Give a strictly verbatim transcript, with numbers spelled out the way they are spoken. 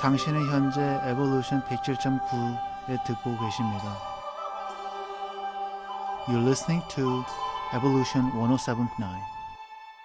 당신은 현재 에볼루션 백칠 점 구에 듣고 계십니다. You're listening to Evolution 백칠 점 구.